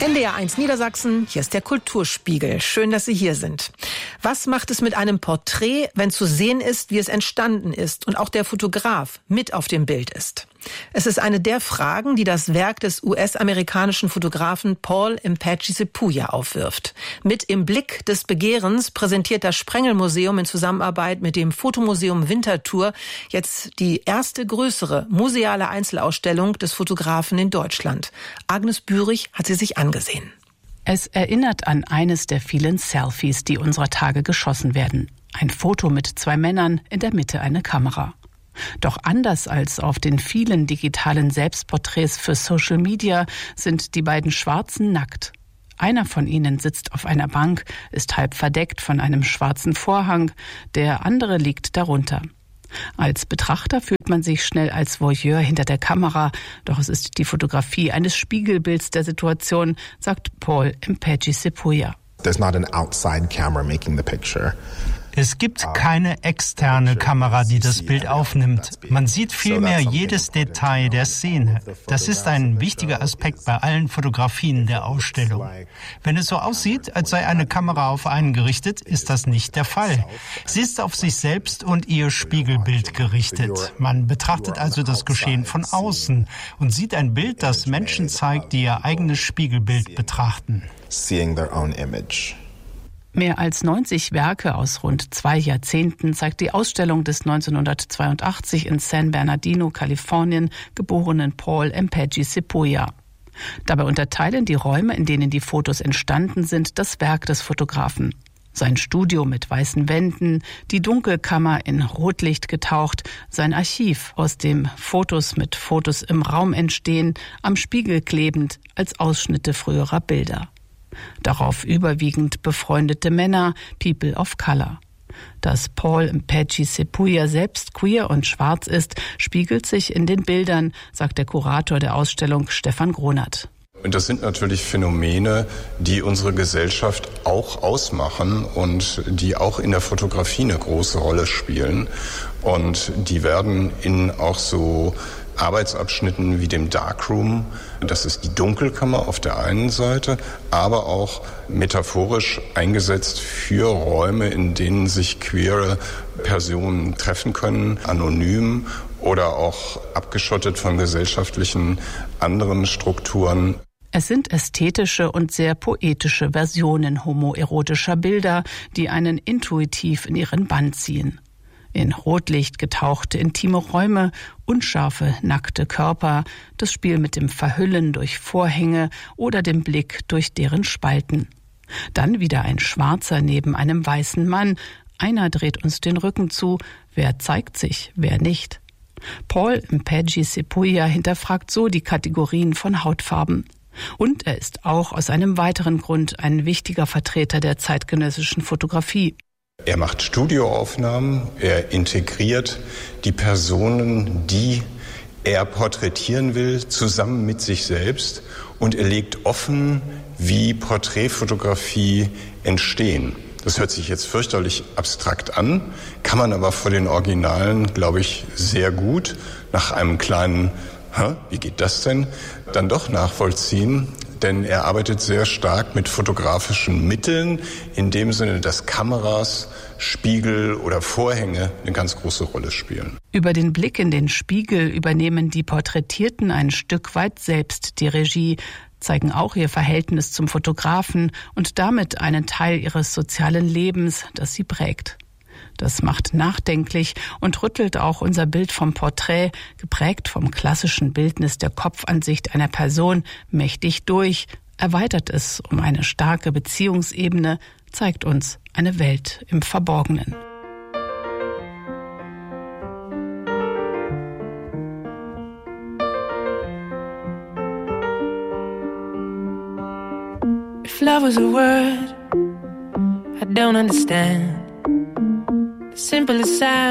NDR1 Niedersachsen, hier ist der Kulturspiegel. Schön, dass Sie hier sind. Was macht es mit einem Porträt, wenn zu sehen ist, wie es entstanden ist und auch der Fotograf mit auf dem Bild ist? Es ist eine der Fragen, die das Werk des US-amerikanischen Fotografen Paul Mphaji-Sepuya aufwirft. Mit Im Blick des Begehrens präsentiert das Sprengel-Museum in Zusammenarbeit mit dem Fotomuseum Winterthur jetzt die erste größere museale Einzelausstellung des Fotografen in Deutschland. Agnes Bührig hat sie sich angesehen. Es erinnert an eines der vielen Selfies, die unserer Tage geschossen werden. Ein Foto mit 2 Männern, in der Mitte eine Kamera. Doch anders als auf den vielen digitalen Selbstporträts für Social Media sind die beiden Schwarzen nackt. Einer von ihnen sitzt auf einer Bank, ist halb verdeckt von einem schwarzen Vorhang, der andere liegt darunter. Als Betrachter fühlt man sich schnell als Voyeur hinter der Kamera, doch es ist die Fotografie eines Spiegelbilds der Situation, sagt Paul Mphaji-Sepuya. There's not an outside camera making the picture. Es gibt keine externe Kamera, die das Bild aufnimmt. Man sieht vielmehr jedes Detail der Szene. Das ist ein wichtiger Aspekt bei allen Fotografien der Ausstellung. Wenn es so aussieht, als sei eine Kamera auf einen gerichtet, ist das nicht der Fall. Sie ist auf sich selbst und ihr Spiegelbild gerichtet. Man betrachtet also das Geschehen von außen und sieht ein Bild, das Menschen zeigt, die ihr eigenes Spiegelbild betrachten. Seeing their own image. Mehr als 90 Werke aus rund 2 Jahrzehnten zeigt die Ausstellung des 1982 in San Bernardino, Kalifornien, geborenen Paul Mphaji-Sepuya. Dabei unterteilen die Räume, in denen die Fotos entstanden sind, das Werk des Fotografen. Sein Studio mit weißen Wänden, die Dunkelkammer in Rotlicht getaucht, sein Archiv, aus dem Fotos mit Fotos im Raum entstehen, am Spiegel klebend als Ausschnitte früherer Bilder. Darauf überwiegend befreundete Männer, People of Color. Dass Paul Mphaji-Sepuya selbst queer und schwarz ist, spiegelt sich in den Bildern, sagt der Kurator der Ausstellung Stefan Gronert. Und das sind natürlich Phänomene, die unsere Gesellschaft auch ausmachen und die auch in der Fotografie eine große Rolle spielen. Und die werden in auch so Arbeitsabschnitten wie dem Darkroom, das ist die Dunkelkammer auf der einen Seite, aber auch metaphorisch eingesetzt für Räume, in denen sich queere Personen treffen können, anonym oder auch abgeschottet von gesellschaftlichen anderen Strukturen. Es sind ästhetische und sehr poetische Versionen homoerotischer Bilder, die einen intuitiv in ihren Bann ziehen. In Rotlicht getauchte intime Räume, unscharfe, nackte Körper, das Spiel mit dem Verhüllen durch Vorhänge oder dem Blick durch deren Spalten. Dann wieder ein Schwarzer neben einem weißen Mann. Einer dreht uns den Rücken zu. Wer zeigt sich, wer nicht? Paul Mphaji-Sepuya hinterfragt so die Kategorien von Hautfarben. Und er ist auch aus einem weiteren Grund ein wichtiger Vertreter der zeitgenössischen Fotografie. Er macht Studioaufnahmen, er integriert die Personen, die er porträtieren will, zusammen mit sich selbst und er legt offen, wie Porträtfotografie entstehen. Das hört sich jetzt fürchterlich abstrakt an, kann man aber vor den Originalen, glaube ich, sehr gut nach einem kleinen wie geht das denn? Dann doch nachvollziehen, denn er arbeitet sehr stark mit fotografischen Mitteln, in dem Sinne, dass Kameras, Spiegel oder Vorhänge eine ganz große Rolle spielen. Über den Blick in den Spiegel übernehmen die Porträtierten ein Stück weit selbst die Regie, zeigen auch ihr Verhältnis zum Fotografen und damit einen Teil ihres sozialen Lebens, das sie prägt. Das macht nachdenklich und rüttelt auch unser Bild vom Porträt, geprägt vom klassischen Bildnis der Kopfansicht einer Person, mächtig durch, erweitert es um eine starke Beziehungsebene, zeigt uns eine Welt im Verborgenen. If love was a word I don't understand, the simplest sound